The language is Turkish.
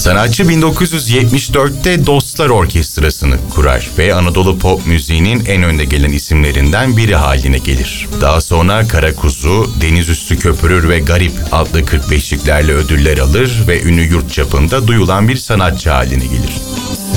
Sanatçı 1974'te Dostlar Orkestrası'nı kurar ve Anadolu pop müziğinin en önde gelen isimlerinden biri haline gelir. Daha sonra Kara Kuzu, Deniz Üstü Köpürür ve Garip adlı 45'liklerle ödüller alır ve ünü yurt çapında duyulan bir sanatçı haline gelir.